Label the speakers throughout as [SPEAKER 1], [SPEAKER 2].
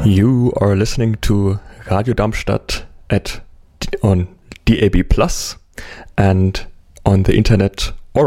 [SPEAKER 1] You are listening to Radio Darmstadt on DAB Plus and on the internet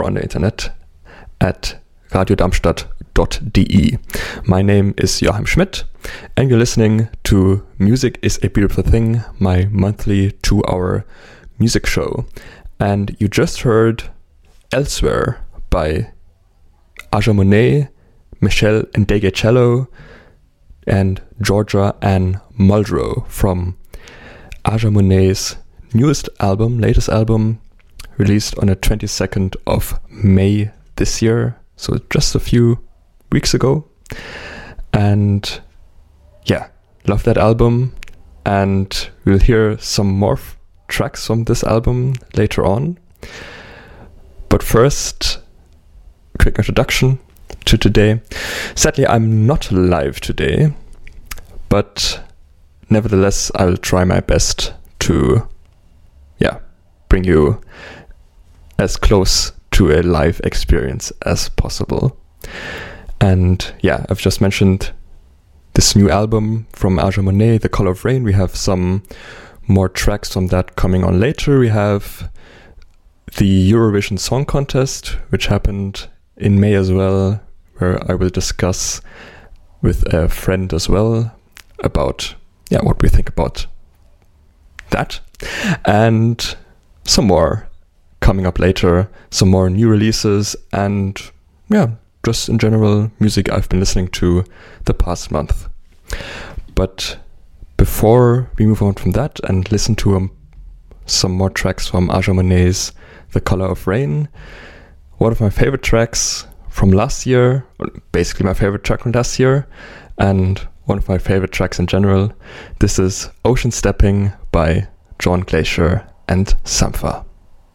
[SPEAKER 1] at radiodarmstadt.de. My name is Joachim Schmidt and you're listening to Music is a Beautiful Thing, my monthly 2-hour music show. And you just heard Elsewhere by Aja Monet, Michelle Ndegeocello, and Georgia Ann Muldrow from Aja Monet's latest album, released on the 22nd of May this year, so just a few weeks ago. And yeah, love that album, and we'll hear some more tracks from this album later on. But first, quick introduction to today. Sadly, I'm not live today, but nevertheless, I'll try my best to, bring you as close to a live experience as possible. And I've just mentioned this new album from Aja Monet, The Color of Rain. We have some more tracks from that coming on later. We have the Eurovision Song Contest, which happened in May as well, where I will discuss with a friend as well about what we think about that. And some more coming up later, some more new releases, and just in general music I've been listening to the past month. But before we move on from that and listen to some more tracks from Aja Monet's The Color of Rain, one of my favorite tracks from last year, basically my favorite track from last year, and one of my favorite tracks in general. This is Ocean Stepping by John Glacier and Sampha.